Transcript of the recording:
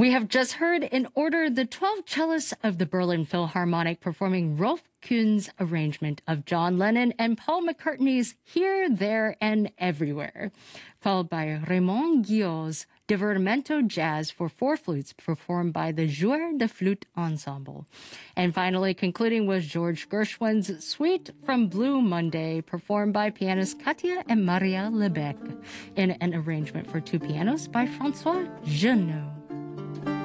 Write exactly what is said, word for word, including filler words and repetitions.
We have just heard in order the twelve cellists of the Berlin Philharmonic performing Rolf Kuhn's arrangement of John Lennon and Paul McCartney's Here, There, and Everywhere, followed by Raymond Guillot's Divertimento Jazz for four flutes performed by the Joueurs de Flûte Ensemble. And finally concluding was George Gershwin's Suite from Blue Monday performed by pianists Katia and Maria Lebec in an arrangement for two pianos by Francois Genot.